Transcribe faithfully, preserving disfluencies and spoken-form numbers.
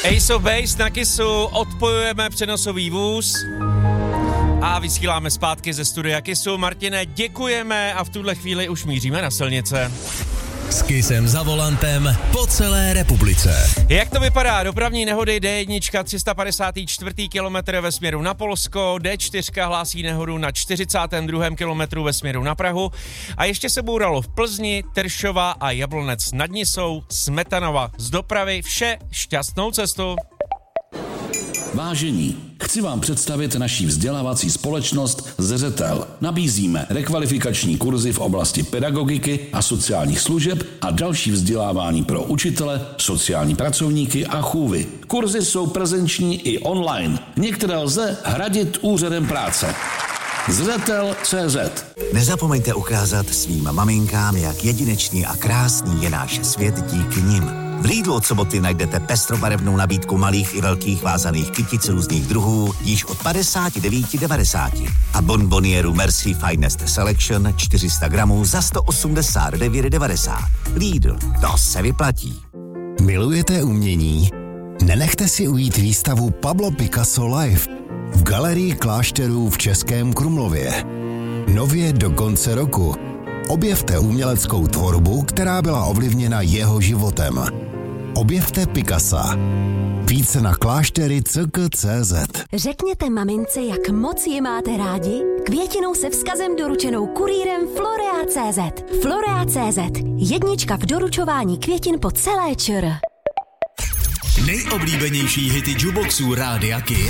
Ace of Base na Kissu, odpojujeme přenosový vůz a vysíláme zpátky ze studia Kissu. Martine, děkujeme a v tuhle chvíli už míříme na silnice. S Kissem za volantem po celé republice. Jak to vypadá? Dopravní nehody D jedna tři sta padesát čtyři kilometr ve směru na Polsko, D čtyři hlásí nehodu na čtyřicátém druhém kilometru ve směru na Prahu a ještě se bouralo v Plzni, Tršova a Jablonec nad Nisou, Smetanova. Z dopravy vše, šťastnou cestu. Vážení, chci vám představit naší vzdělávací společnost Zřetel. Nabízíme rekvalifikační kurzy v oblasti pedagogiky a sociálních služeb a další vzdělávání pro učitele, sociální pracovníky a chůvy. Kurzy jsou prezenční i online. Některé lze hradit úřadem práce. Zřetel tečka cé zet. Nezapomeňte ukázat svým maminkám, jak jedinečný a krásný je náš svět díky nim. V Lidlu od soboty najdete pestrobarevnou nabídku malých i velkých vázaných kytic různých druhů již od padesát devět devadesát a bonbonieru Merci Finest Selection čtyři sta gramů za sto osmdesát devět devadesát. Lidl, to se vyplatí. Milujete umění? Nenechte si ujít výstavu Pablo Picasso Live v Galerii klášterů v Českém Krumlově. Nově do konce roku. Objevte uměleckou tvorbu, která byla ovlivněna jeho životem. Objevte Picassa. Více na kláštery C K C Z. Řekněte mamince, jak moc ji máte rádi, květinou se vzkazem doručenou kurýrem Florea tečka cé zet. Florea tečka cé zet. Jednička v doručování květin po celé ČR. Nejoblíbenější hity jukeboxů Rádia Kiss